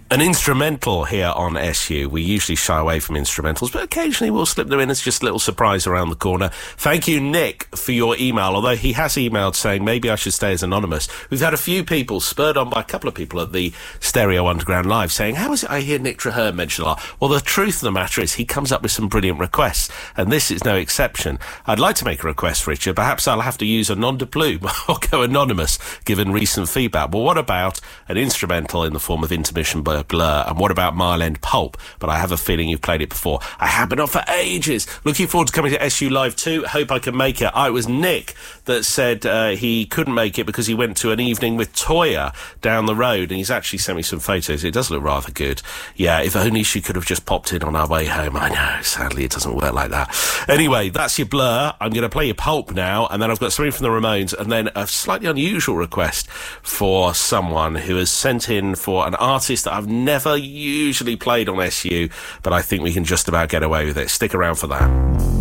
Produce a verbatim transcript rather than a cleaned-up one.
An instrumental here on S U. We usually shy away from instrumentals, but occasionally we'll slip them in as just a little surprise around the corner. Thank you, Nick, for your email, although he has emailed saying maybe I should stay as anonymous. We've had a few people, spurred on by a couple of people at the Stereo Underground Live, saying, how is it I hear Nick Traherne mention a lot? Well, the truth of the matter is he comes up with some brilliant requests, and this is no exception. I'd like to make a request, Richard. Perhaps I'll have to use a nom de plume or go anonymous, given recent feedback. Well, what about an instrumental in the form of Intermission by Blur, and what about Mile End Pulp? But I have a feeling you've played it before. I have been on for ages. Looking forward to coming to S U Live too. Hope I can make it. Oh, it was Nick that said uh, he couldn't make it because he went to an evening with Toyah down the road, and he's actually sent me some photos. It does look rather good. Yeah, if only she could have just popped in on our way home. I know, sadly it doesn't work like that. Anyway, that's your Blur. I'm going to play your Pulp now, and then I've got something from the Ramones, and then a slightly unusual request for someone who has sent in for an artist that I've never usually played on S U, but I think we can just about get away with it. Stick around for that.